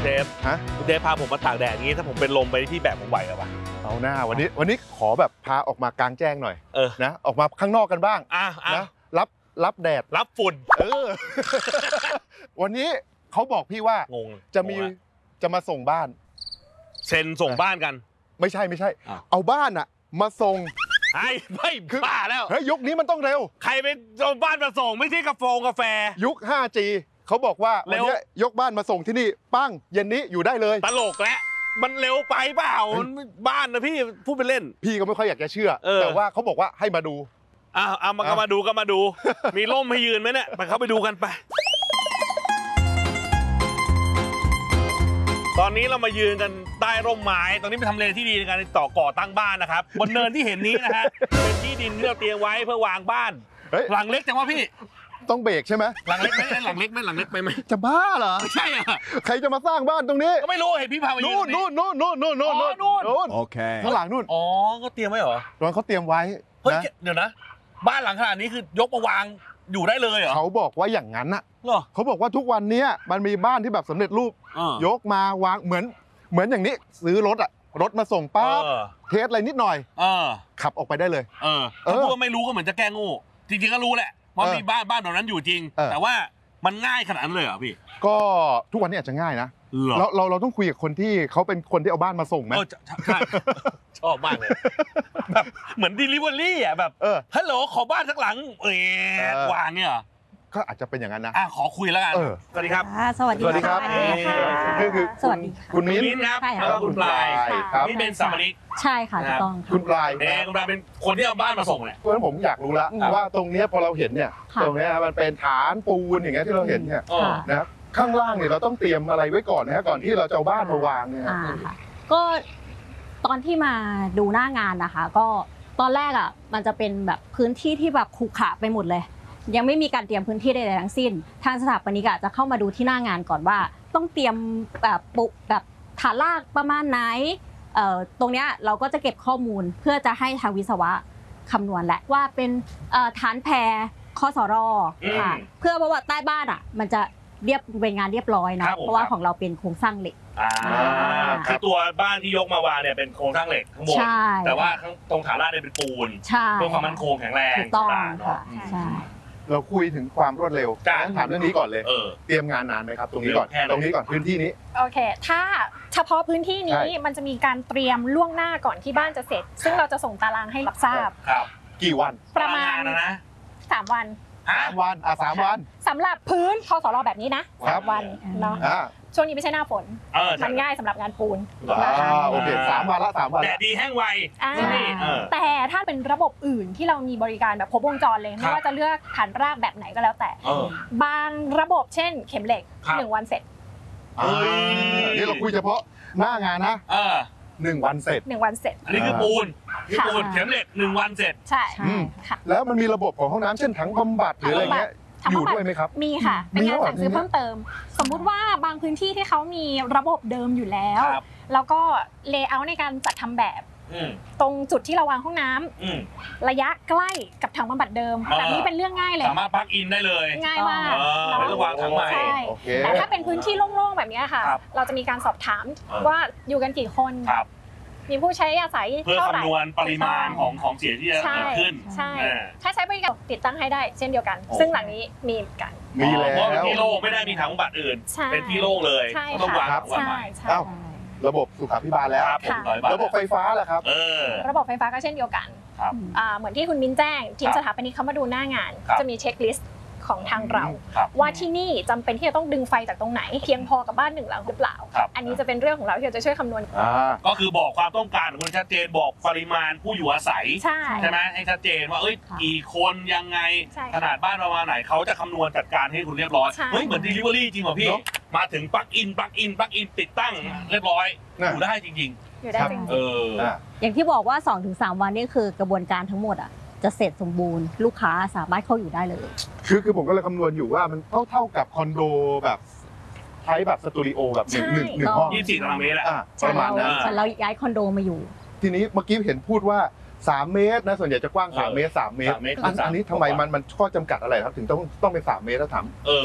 เดฟคุณเดฟพาผมมาตากแดดอย่างนี้ถ้าผมเป็นลมไปที่แบบผมไหวหรือเปล่าเอาหน้าวันนี้ขอแบบพาออกมากลางแจ้งหน่อยนะออกมาข้างนอกกันบ้างนะรับแดดรับฝุ่นวันนี้เขาบอกพี่ว่างงจะมาส่งบ้านเซ็นส่งบ้านกันไม่ใช่เอาบ้านอะมาส่งไม่บ้าแล้วเฮ้ยยุคนี้มันต้องเร็วใครไปเอาบ้านมาส่งไม่ใช่กาแฟยุค 5G เขาบอกว่าวันนี้ยกบ้านมาส่งที่นี่ปั้งเย็นนี้อยู่ได้เลยตลกแล้วมันเร็วไปเปล่าบ้านนะพี่พูดไปเล่นพี่ก็ไม่ค่อยอยากจะเชื่อแต่ว่าเขาบอกว่าให้มาดูก็มาดูมีร่มให้ยืนไหมเนี่ยไปเข้าไปดูกันไปตอนนี้เรามายืนกันใต้ร่มไม้ตรงนี้เป็นทำเลที่ดีในการก่อตั้งบ้านนะครับบนเนินที่เห็นนี้นะฮะเป็นที่ดินที่เราเตรียมไว้เพื่อวางบ้านหลังเล็กจังวะพี่ต้องเบรกใช่ไหมหลังเล็กไหมหลังเล็กไปไหมจะบ้าเหรอไม่ใช่อ่ะใครจะมาสร้างบ้านตรงนี้ก็ไม่รู้เห็นพี่พาไปนู่นโอเคข้างหลังนู่นก็เตรียมไว้เหรอตอนเขาเตรียมไว้เฮ้ยเดี๋ยวนะบ้านหลังขนาดนี้คือยกมาวางอยู่ได้เลยเหรอเขาบอกว่าอย่างนั้นน่ะเขาบอกว่าทุกวันนี้มันมีบ้านที่แบบสำเร็จรูปยกมาวางเหมือนอย่างนี้ซื้อรถมาส่งปั๊บเทสอะไรนิดหน่อยขับออกไปได้เลยถ้าพูดว่าไม่รู้ก็เหมือนจะแก้งูจริงๆก็รู้แหละว่ามีบ้านแบบนั้นอยู่จริงแต่ว่ามันง่ายขนาดนั้นเลยเหรอพี่ก็ทุกวันนี้อาจจะง่ายนะเราต้องคุยกับคนที่เขาเป็นคนที่เอาบ้านมาส่งไหมชอบมากเลยแบบเหมือน delivery อ่ะแบบฮัลโหลขอบ้านสักหลังวางเนี่ยก็อาจจะเป็นอย่างนั้นนะขอคุยแล้วกันสวัสดีครับสวัสดีครับคือสวัสดีคุณมิ้นครับแล้วก็คุณปลายนี่เป็นสามิกใช่ค่ะถูกต้องคุณปลายคุณปลายเป็นคนที่เอาบ้านมาส่งเนี่ยเพราะฉะนั้นผมอยากรู้แล้วว่าตรงนี้พอเราเห็นเนี่ยตรงนี้มันเป็นฐานปูนอย่างเงี้ยที่เราเห็นเนี่ยนะครับข้างล่างเนี่ยเราต้องเตรียมอะไรไว้ก่อนนะก่อนที่เราจะเอาบ้านมาวางเนี่ยก็ตอนที่มาดูหน้างานนะคะก็ตอนแรกอ่ะมันจะเป็นแบบพื้นที่ที่แบบขรุขระไปหมดเลยยังไม่มีการเตรียมพื้นที่ใดๆทั้งสิ้นทางสถาปนิกจะเข้ามาดูที่หน้างานก่อนว่าต้องเตรียมแบบปุแบบฐานรากประมาณไหนตรงเนี้ยเราก็จะเก็บข้อมูลเพื่อจะให้ทางวิศวะคำนวณแหละว่าเป็นฐานแพคสรค่ะเพื่อว่าใต้บ้านอ่ะมันจะเป็นงานเรียบร้อยเนาะเพราะว่าของเราเป็นโครงสร้างเหล็กคือตัวบ้านที่ยกมาวางเนี่ยเป็นโครงสร้างเหล็กข้างบนแต่ว่าตรงฐานรากเนี่ยเป็นปูนเพื่อความมั่นคงแข็งแรงถูกต้องค่ะใช่เราคุยถึงความรวดเร็วถามเรื่องนี้ก่อนเลยเตรียมงานนานไหมครับตรงนี้ก่อนพื้นที่นี้โอเคถ้าเฉพาะพื้นที่นี้มันจะมีการเตรียมล่วงหน้าก่อนที่บ้านจะเสร็จซึ่งเราจะส่งตารางให้รับทราบกี่วันประมาณ3 วัน 3 วัน3 วันสำหรับพื้นคสรแบบนี้นะ3 วันเนาะช่วงนี้ไม่ใช่หน้าฝนมันง่ายสำหรับงานปูนนะคะโอเค3 วันละ3 วันแดดดีแห้งไวแต่ถ้าเป็นระบบอื่นที่เรามีบริการแบบครบวงจรเลยไม่ว่าจะเลือกฐานรากแบบไหนก็แล้วแต่บางระบบเช่นเข็มเหล็ก1 วันเสร็จนี่เราคุยเฉพาะหน้างานนะ1 วันเสร็จ 1 วันเสร็จอันนี้คือปูนเข็มเหล็ก1 วันเสร็จใช่ค่ะแล้วมันมีระบบของห้องน้ำเช่นถังบำบัดหรืออะไรเงี้ยอยู่ด้วยไหมครับมีค่ะเป็นงานสั่งซื้อเพิ่มเติมสมมุติว่าบางพื้นที่ที่เขามีระบบเดิมอยู่แล้วแล้วก็เลเยอร์ในการจัดทำแบบตรงจุดที่เราวางห้องน้ำระยะใกล้กับถังบำบัดเดิมแบบนี้เป็นเรื่องง่ายเลยสามารถปลั๊กอินได้เลยง่ายมากไม่ต้องวางถังใหม่แต่ถ้าเป็นพื้นที่โล่งๆแบบนี้ค่ะเราจะมีการสอบถามว่าอยู่กันกี่คนมีผู้ใช้อาศัยเพื่อคำนวณปริมาณของเสียที่จะเกิดขึ้นใช่ถ้าใช้บริการติดตั้งให้ได้เช่นเดียวกันซึ่งหลังนี้มีกันมีแล้วเพราะที่โล่งไม่ได้มีถังบำบัดอื่นเป็นที่โล่งเลยต้องวางใหม่ระบบสุขาภิบาลแล้วระบบไฟฟ้าล่ะครับระบบไฟฟ้าก็เช่นเดียวกันเหมือนที่คุณมิ้นแจ้งทีมสถาปนิกเขามาดูหน้างานจะมีเช็คลิสต์ของทางเราว่าที่นี่จำเป็นที่จะต้องดึงไฟจากตรงไหนเพียงพอกับบ้าน1 หลังหรือเปล่าอันนี้จะเป็นเรื่องของเราที่เราจะช่วยคำนวณก็คือบอกความต้องการของคุณชัดเจนบอกปริมาณผู้อยู่อาศัยใช่ไหมให้ชัดเจนว่ากี่คนยังไงขนาดบ้านประมาณไหนเขาจะคำนวณจัดการให้คุณเรียบร้อยเหมือน delivery จริงเหรอพี่มาถึงปลั๊กอินติดตั้งเรียบร้อยอยู่ได้จริงๆอยู่ได้จริงอย่างที่บอกว่า 2-3 วันนี่คือกระบวนการทั้งหมดจะเสร็จสมบูรณ์ลูกค้าสามารถเข้าอยู่ได้เลยคือผมก็เลยคำนวณอยู่ว่ามันเท่ากับคอนโดแบบใช้แบบสตูดิโอแบบหนึ่งห้อง 24 ตารางเมตรประมาณนั้นเราย้ายคอนโดมาอยู่ทีนี้เมื่อกี้เห็นพูดว่า3 เมตรนะส่วนใหญ่จะกว้าง3 เมตรอันนี้ทำไมมันข้อจำกัดอะไรครับถึงต้องเป็น3 เมตรถ้าถาม